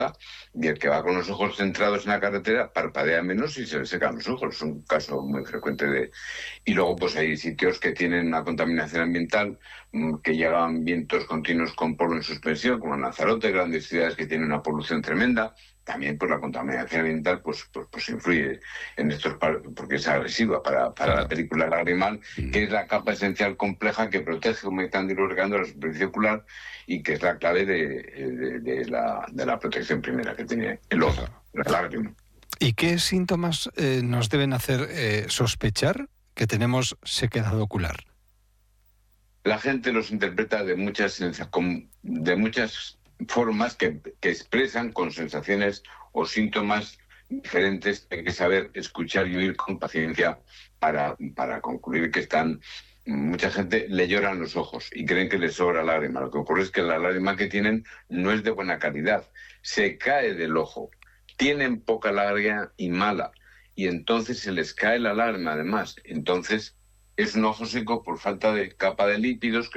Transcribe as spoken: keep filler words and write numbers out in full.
y el que va con los ojos centrados en la carretera parpadea menos y se le secan los ojos. Es un caso muy frecuente de... Y luego pues hay sitios que tienen una contaminación ambiental, mm, que llegan vientos continuos con polvo en suspensión, como en Lanzarote, grandes ciudades que tienen una polución tremenda. También pues la contaminación ambiental pues, pues, pues influye en estos par- porque es agresiva para, para la Claro. película lagrimal, que Mm. es la capa esencial compleja que protege humectando y lubricando la superficie ocular y que es la clave de, de, de la, de la protección primera que tiene el ojo, Claro. la lágrima. ¿Y qué síntomas eh, nos deben hacer eh, sospechar que tenemos sequedad ocular? La gente los interpreta de muchas, sensa- con- de muchas formas que, que expresan con sensaciones o síntomas diferentes. Hay que saber escuchar y oír con paciencia para, para concluir que están... Mucha gente le lloran los ojos y creen que les sobra lágrima. Lo que ocurre es que la lágrima que tienen no es de buena calidad. Se cae del ojo. Tienen poca lágrima y mala. Y entonces se les cae la lágrima además. Entonces es un ojo seco por falta de capa de lípidos que